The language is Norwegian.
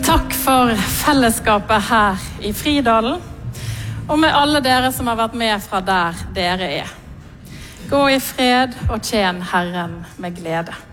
Takk for fellesskapet her i Fridalen, og med alle dere som har vært med fra der dere er. Gå i fred og tjen Herren med glede.